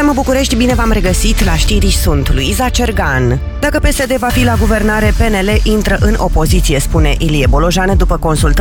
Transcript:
FM București, bine v-am regăsit, la știri sunt Luiza Cergan. Dacă PSD va fi la guvernare, PNL intră în opoziție, spune Ilie Bolojan după consultări